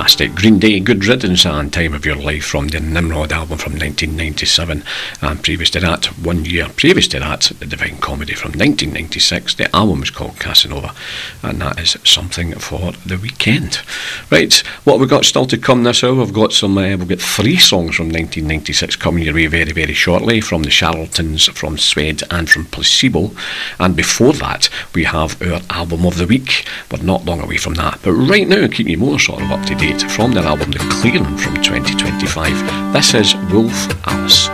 fantastic. Green Day, Good Riddance, and Time of Your Life from the Nimrod album from 1997. And previous to that, 1 year previous to that, The Divine Comedy from 1996. The album is called Casanova, and that is something for the weekend. Right, what have we got still to come this hour? We've got we've got 3 songs from 1996 coming your way very, very shortly, from the Charlatans, from Swede, and from Placebo. And before that, we have our album of the week. We're not long away from that, but right now, keep you more sort of up to date from their album The Clearing from 2025. This is Wolf Alice.